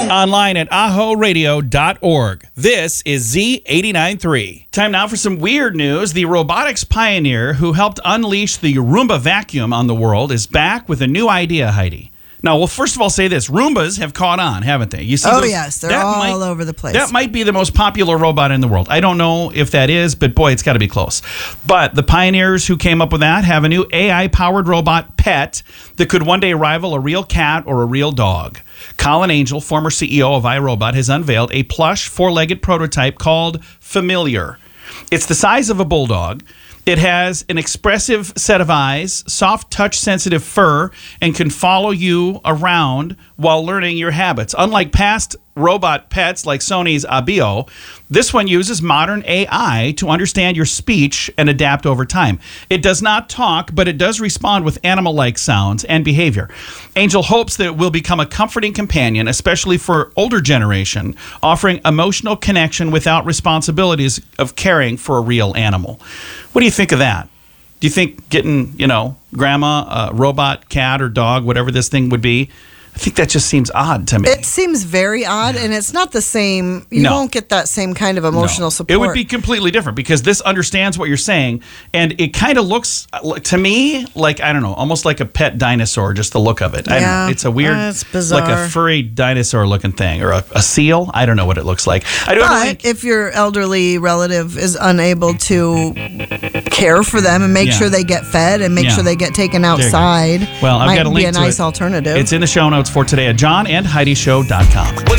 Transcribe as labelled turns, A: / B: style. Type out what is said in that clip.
A: Online at ahoradio.org. This is Z89.3. Time now for some weird news. The robotics pioneer who helped unleash the Roomba vacuum on the world is back with a new idea, Heidi. Now, we'll first of all say this. Roombas have caught on, haven't they? You see
B: yes. They're all over the place.
A: That might be the most popular robot in the world. I don't know if that is, but boy, it's got to be close. But the pioneers who came up with that have a new AI-powered robot pet that could one day rival a real cat or a real dog. Colin Angel, former CEO of iRobot, has unveiled a plush four-legged prototype called Familiar. It's the size of a bulldog. It has an expressive set of eyes, soft touch-sensitive fur, and can follow you around while learning your habits. Unlike past robot pets like Sony's Abio, this one uses modern AI to understand your speech and adapt over time. It does not talk, but it does respond with animal-like sounds and behavior. Angel hopes that it will become a comforting companion, especially for older generation, offering emotional connection without responsibilities of caring for a real animal. What do you think of that? Do you think getting, grandma, a robot, cat, or dog, whatever this thing would be, I think that just seems odd to me.
B: It seems very odd, and it's not the same. You won't get that same kind of emotional support.
A: It would be completely different because this understands what you're saying, and it kind of looks, to me, like, I don't know, almost like a pet dinosaur, just the look of it. I don't know. It's a weird,
B: it's bizarre.
A: like a furry dinosaur-looking thing, or a seal. I don't know what it looks like.
B: But if your elderly relative is unable to care for them and make sure they get fed and make sure they get taken outside,
A: well, I've got a link
B: to a nice alternative.
A: It's in the show notes for today at johnandheidishow.com.